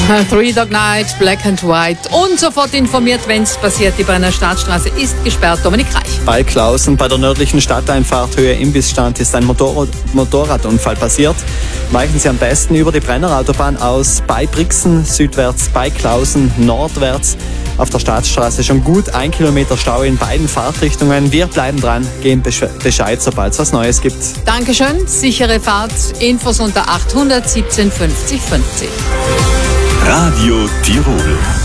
Three Dog Night, Black and White und sofort informiert, wenn es passiert. Die Brenner Staatsstraße ist gesperrt. Dominik Reich. Bei Klausen bei der nördlichen Stadteinfahrt Höhe Imbissstand ist ein Motorradunfall passiert. Weichen Sie am besten über die Brenner Autobahn aus bei Brixen südwärts, bei Klausen nordwärts. Auf der Staatsstraße schon gut 1 Kilometer Stau in beiden Fahrtrichtungen. Wir bleiben dran, geben Bescheid, sobald es was Neues gibt. Dankeschön, sichere Fahrt. Infos unter 800 17 50 50. Radio Tirol.